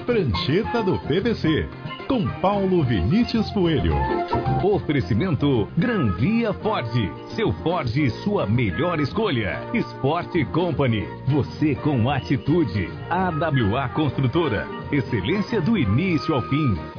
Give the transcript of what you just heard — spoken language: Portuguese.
Prancheta do PVC, com Paulo Vinícius Coelho. Oferecimento Granvia Ford. Seu Ford, sua melhor escolha. Sport Company. Você com atitude. AWA Construtora. Excelência do início ao fim.